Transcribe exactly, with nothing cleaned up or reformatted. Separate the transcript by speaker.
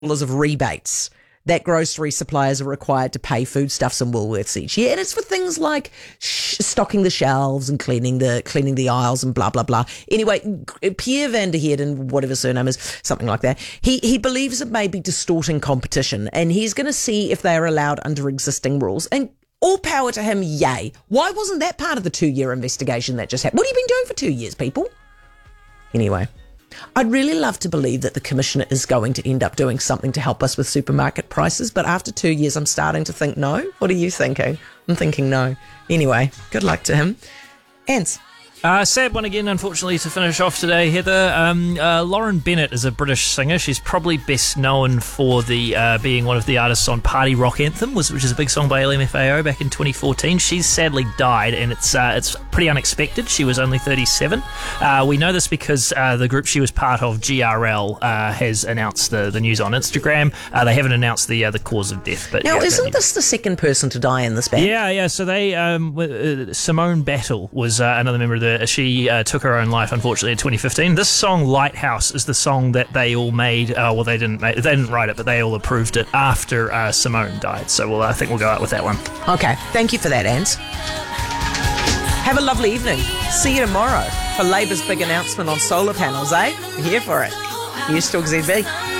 Speaker 1: dollars of rebates that grocery suppliers are required to pay foodstuffs and Woolworths each year. And it's for things like sh- stocking the shelves and cleaning the cleaning the aisles and blah, blah, blah. Anyway, Pierre van der Heerden, whatever his surname is, something like that, he, he believes it may be distorting competition, and he's going to see if they are allowed under existing rules. And all power to him, yay. Why wasn't that part of the two-year investigation that just happened? What have you been doing for two years, people? Anyway, I'd really love to believe that the Commissioner is going to end up doing something to help us with supermarket prices, but after two years, I'm starting to think no. What are you thinking? I'm thinking no. Anyway, good luck to him. Ants.
Speaker 2: Uh, sad one again, unfortunately, to finish off today, Heather. Um, uh, Lauren Bennett is a British singer. She's probably best known for the uh, being one of the artists on Party Rock Anthem, which is a big song by L M F A O back in twenty fourteen. She's sadly died, and it's uh, it's pretty unexpected. She was only thirty-seven. Uh, we know this because uh, the group she was part of, G R L, uh, has announced the, the news on Instagram. Uh, they haven't announced the uh, the cause of death. But
Speaker 1: now,
Speaker 2: yeah,
Speaker 1: isn't this the second person to die in this band?
Speaker 2: Yeah, yeah. So they um, uh, Simone Battle was uh, another member of the. She uh, took her own life, unfortunately, in twenty fifteen. This song, Lighthouse, is the song that they all made. Uh, well, they didn't make, they didn't write it, but they all approved it after uh, Simone died. So we'll, I think we'll go out with that one.
Speaker 1: Okay, thank you for that, Ants. Have a lovely evening. See you tomorrow for Labour's big announcement on solar panels, eh? We're here for it. Here's Talk Z B.